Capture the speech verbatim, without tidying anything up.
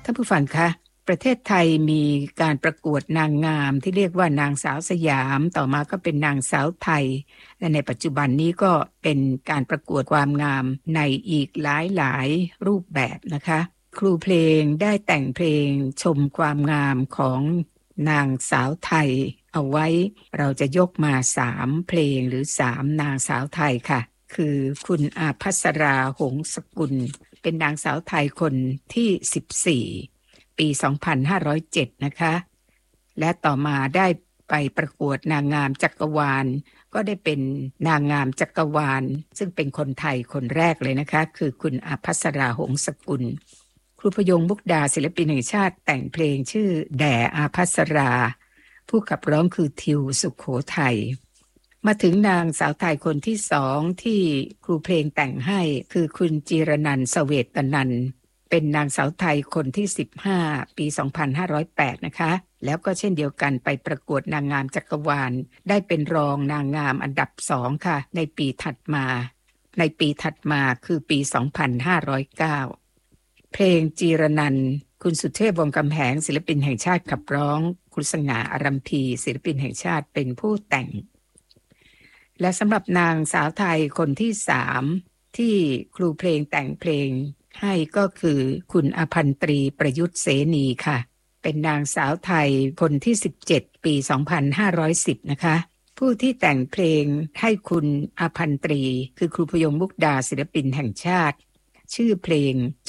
ท่านผู้ฟังคะประเทศไทยมีการประกวดนางงามที่เรียกว่านางสาวสยามต่อมาก็เป็นนางสาวไทยและในปัจจุบันนี้ก็เป็นการประกวดความงามในอีกหลายๆรูปแบบนะคะครูเพลงได้แต่งเพลงชมความงามของนางสาวไทยเอาไว้เราจะยกมาสามเพลงหรือสามนางสาวไทยค่ะคือคุณอาภัสราหงสกุลเป็นนางสาวไทยคนที่สิบสี่ปีสองพันห้าร้อยเจ็ดนะคะและต่อมาได้ไปประกวดนางงามจักรวาลก็ได้เป็นนางงามจักรวาลซึ่งเป็นคนไทยคนแรกเลยนะคะคือคุณอาภัสราหงสกุลครูพยงมุกดาศิลปินแห่งชาติแต่งเพลงชื่อแด่อาภัสราผู้ขับร้องคือทิวสุขโขทัยมาถึงนางสาวไทยคนที่สองที่ครูเพลงแต่งให้คือคุณจิรนันท์เสวตนันท์เป็นนางสาวไทยคนที่สิบห้าปีสองพันห้าร้อยแปดนะคะแล้วก็เช่นเดียวกันไปประกวดนางงามจักรวาลได้เป็นรองนางงามอันดับสองค่ะในปีถัดมาในปีถัดมาคือปีสองพันห้าร้อยเก้าเพลงจิรนันท์คุณสุเทพวงศ์กำแหงศิลปินแห่งชาติขับร้องคุณสง่าอารัมพีศิลปินแห่งชาติเป็นผู้แต่งและสำหรับนางสาวไทยคนที่สามที่ครูเพลงแต่งเพลงให้ก็คือคุณอภันตรีประยุทธ์เสนีค่ะเป็นนางสาวไทยคนที่สิบเจ็ดปีสองพันห้าร้อยสิบนะคะผู้ที่แต่งเพลงให้คุณอภันตรีคือครูพยงมุกดาศิลปินแห่งชาติชื่อเพลง